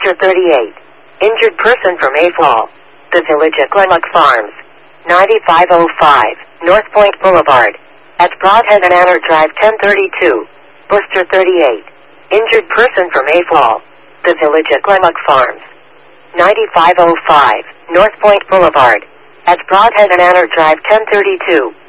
Worcester 38. Injured person from AFOL. The Village at Glenmuck Farms. 9505 North Point Boulevard. At Broadhead and Anner Drive 1032. Worcester 38. Injured person from AFOL. The Village at Glenmuck Farms. 9505 North Point Boulevard. At Broadhead and Anner Drive 1032.